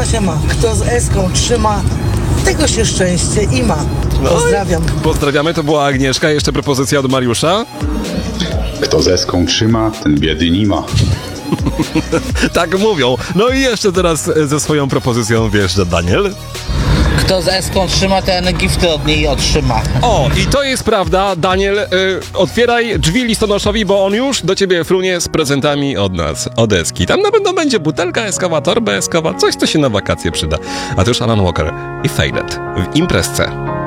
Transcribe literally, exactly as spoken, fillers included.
się ma. Kto z eską trzyma, tego się szczęście i ma. Pozdrawiam. No, pozdrawiamy, to była Agnieszka. Jeszcze propozycja od Mariusza. Kto z eską trzyma, ten biedy nie ma. Tak mówią. No i jeszcze teraz ze swoją propozycją wjeżdża Daniel. Kto z eską trzyma, ten gifty od niej otrzyma. O, i to jest prawda. Daniel, y, otwieraj drzwi listonoszowi, bo on już do ciebie frunie z prezentami od nas, od Eski. Tam na pewno będzie butelka eskowa, torba eskowa, coś, co się na wakacje przyda. A to już Alan Walker i Faded w imprezce.